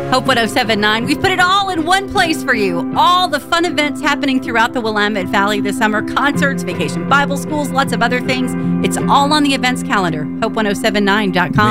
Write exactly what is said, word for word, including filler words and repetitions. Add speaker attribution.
Speaker 1: Hope one oh seven point nine. We've put it all in one place for you. All the fun events happening throughout the Willamette Valley this summer. Concerts, vacation Bible schools, lots of other things. It's all on the events calendar. hope one oh seven nine dot com.